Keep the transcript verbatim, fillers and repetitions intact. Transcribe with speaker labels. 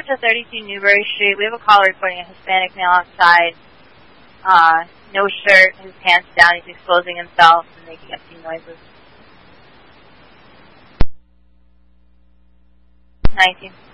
Speaker 1: to thirty-two Newbury Street. We have a caller reporting a Hispanic male outside. Uh, no shirt, his pants down, he's exposing himself and making obscene noises. nineteen.